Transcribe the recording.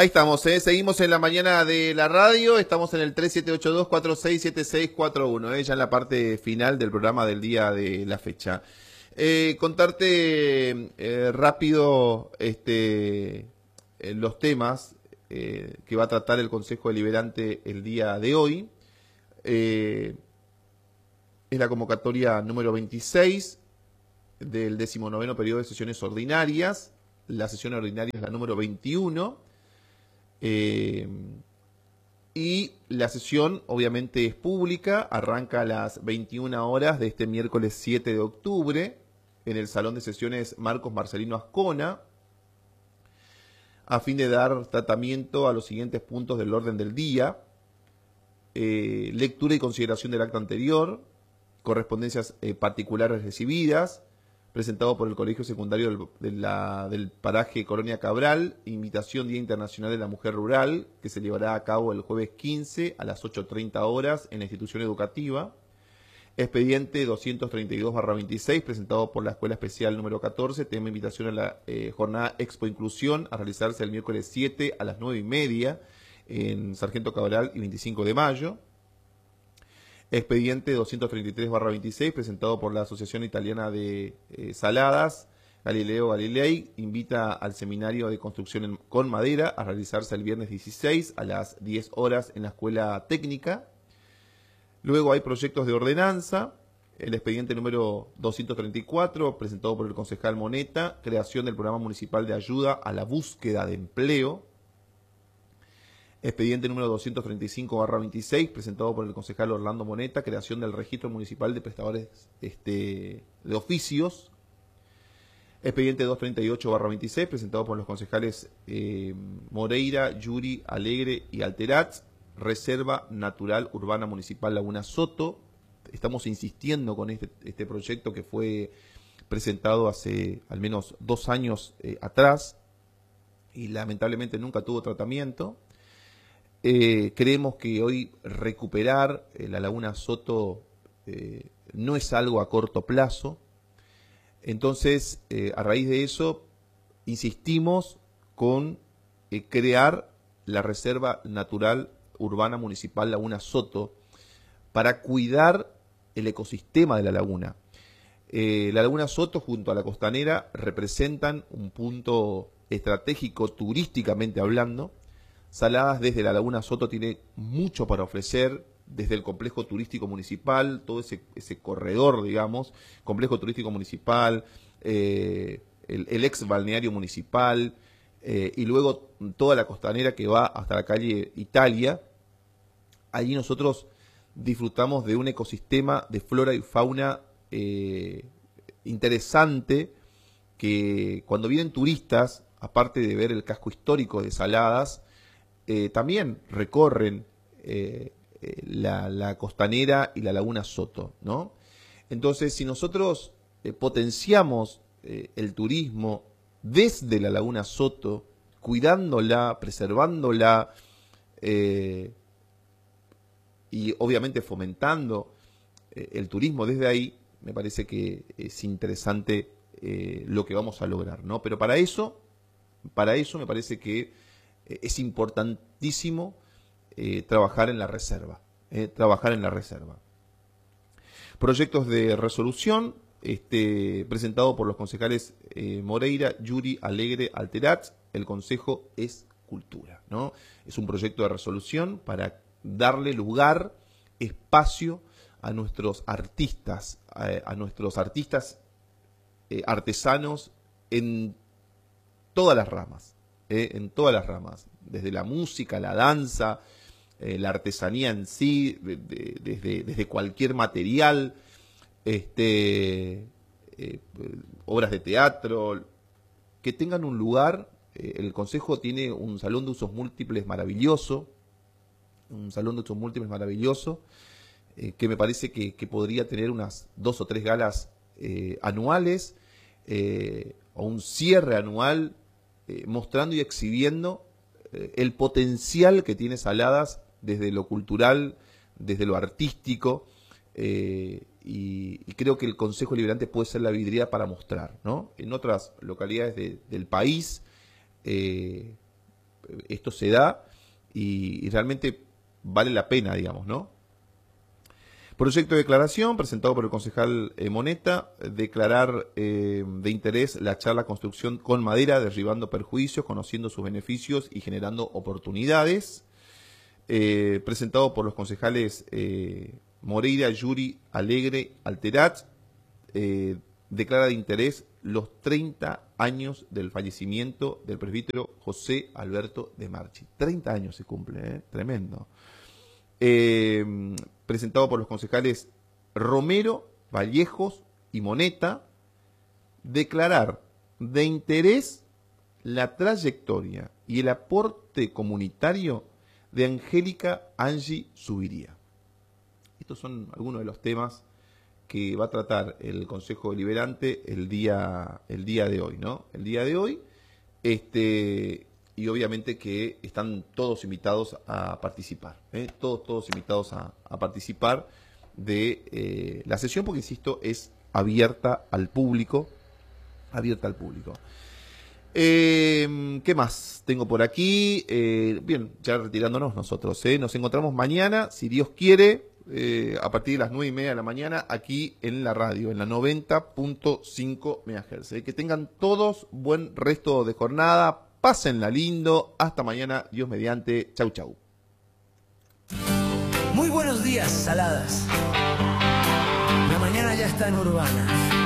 Ahí estamos, seguimos en la mañana de la radio, estamos en el 3782-467641, ya en la parte final del programa del día de la fecha. Contarte rápido los temas que va a tratar el Consejo Deliberante el día de hoy. Es la convocatoria número 26 del 19º periodo de sesiones ordinarias. La sesión ordinaria es la número 21. Y la sesión obviamente es pública, arranca a las 21 horas de este miércoles 7 de octubre en el Salón de Sesiones Marcos Marcelino Ascona, a fin de dar tratamiento a los siguientes puntos del orden del día: lectura y consideración del acta anterior, correspondencias particulares recibidas, presentado por el Colegio Secundario del Paraje Colonia Cabral, invitación Día Internacional de la Mujer Rural, que se llevará a cabo el jueves 15 a las 8:30 horas en la institución educativa. Expediente 232/26, presentado por la Escuela Especial número 14, tema invitación a la jornada Expo Inclusión, a realizarse el miércoles 7 a las 9:30 en Sargento Cabral y 25 de mayo. Expediente 233/26, presentado por la Asociación Italiana de Saladas, Galileo Galilei, invita al seminario de construcción con madera a realizarse el viernes 16 a las 10 horas en la Escuela Técnica. Luego hay proyectos de ordenanza. El expediente número 234, presentado por el concejal Moneta, creación del programa municipal de ayuda a la búsqueda de empleo. Expediente número 235/26, presentado por el concejal Orlando Moneta, creación del registro municipal de prestadores de oficios. Expediente 238/26, presentado por los concejales Moreira, Yuri, Alegre y Alterats, Reserva Natural Urbana Municipal Laguna Soto. Estamos insistiendo con este proyecto que fue presentado hace al menos 2 años atrás y lamentablemente nunca tuvo tratamiento. Creemos que hoy recuperar la Laguna Soto no es algo a corto plazo. Entonces, a raíz de eso, insistimos con crear la Reserva Natural Urbana Municipal Laguna Soto para cuidar el ecosistema de la laguna. La Laguna Soto junto a la Costanera representan un punto estratégico turísticamente hablando. Saladas desde la Laguna Soto tiene mucho para ofrecer, desde el complejo turístico municipal, todo ese corredor, digamos, complejo turístico municipal, el ex balneario municipal, y luego toda la Costanera que va hasta la calle Italia. Allí nosotros disfrutamos de un ecosistema de flora y fauna interesante, que cuando vienen turistas, aparte de ver el casco histórico de Saladas, también recorren la Costanera y la Laguna Soto, ¿no? Entonces, si nosotros potenciamos el turismo desde la Laguna Soto, cuidándola, preservándola y obviamente fomentando el turismo desde ahí, me parece que es interesante lo que vamos a lograr, ¿no? Pero para eso me parece que es importantísimo trabajar en la reserva. Proyectos de resolución presentado por los concejales Moreira, Yuri, Alegre, Alterats. El consejo es cultura, ¿no? Es un proyecto de resolución para darle lugar, espacio a nuestros artistas, artesanos en todas las ramas. Desde la música, la danza, la artesanía en sí, desde cualquier material, obras de teatro, que tengan un lugar. El Consejo tiene un salón de usos múltiples maravilloso, que me parece que podría tener unas 2 o 3 galas anuales, o un cierre anual, mostrando y exhibiendo el potencial que tiene Saladas desde lo cultural, desde lo artístico, y creo que el Consejo Deliberante puede ser la vidriera para mostrar, ¿no? En otras localidades del país esto se da y realmente vale la pena, digamos, ¿no? Proyecto de declaración presentado por el concejal Moneta, declarar de interés la charla construcción con madera, derribando perjuicios, conociendo sus beneficios y generando oportunidades. Presentado por los concejales Moreira, Yuri, Alegre, Alterat, declara de interés los 30 años del fallecimiento del presbítero José Alberto de Marchi. 30 años se cumple, tremendo. Presentado por los concejales Romero, Vallejos y Moneta, declarar de interés la trayectoria y el aporte comunitario de Angélica Angie Zuviría. Estos son algunos de los temas que va a tratar el Consejo Deliberante el día de hoy, ¿no? El día de hoy, y obviamente que están todos invitados a participar, todos invitados a participar de la sesión, porque insisto, es abierta al público, ¿Qué más tengo por aquí? Bien, ya retirándonos nosotros, nos encontramos mañana, si Dios quiere, a partir de las 9:30 de la mañana, aquí en la radio, en la 90.5 MHz. Que tengan todos buen resto de jornada, pásenla lindo, hasta mañana, Dios mediante, chau chau. Muy buenos días, Saladas. La mañana ya está en Urbana.